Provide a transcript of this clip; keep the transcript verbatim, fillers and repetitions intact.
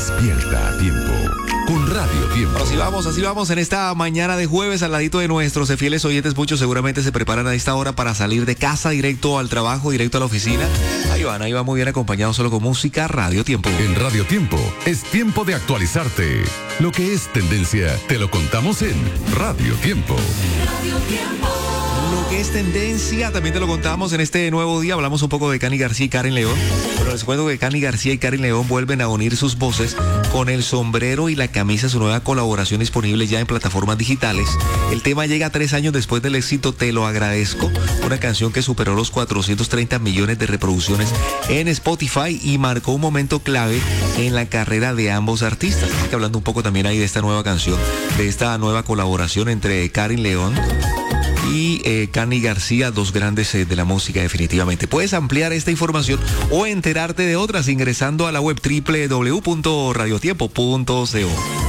Despierta a tiempo con Radio Tiempo. Así vamos, así vamos en esta mañana de jueves al ladito de nuestros fieles oyentes. Muchos seguramente se preparan a esta hora para salir de casa directo al trabajo, directo a la oficina. Ahí van, ahí van muy bien acompañados solo con música. Radio Tiempo. En Radio Tiempo es tiempo de actualizarte. Lo que es tendencia, te lo contamos en Radio Tiempo. Radio Tiempo. Lo que es tendencia, también te lo contamos en este nuevo día. Hablamos un poco de Cani García y Karen León. Pero les cuento que Cani García y Karen León vuelven a unir sus voces con el sombrero y la camisa, su nueva colaboración disponible ya en plataformas digitales. El tema llega tres años después del éxito Te lo agradezco, una canción que superó los cuatrocientos treinta millones de reproducciones en Spotify y marcó un momento clave en la carrera de ambos artistas. Así que hablando un poco también ahí de esta nueva canción, de esta nueva colaboración entre Karen León y eh, Cani García, dos grandes eh, de la música definitivamente. Puedes ampliar esta información o enterarte de otras ingresando a la web doble u doble u doble u punto radio tiempo punto co.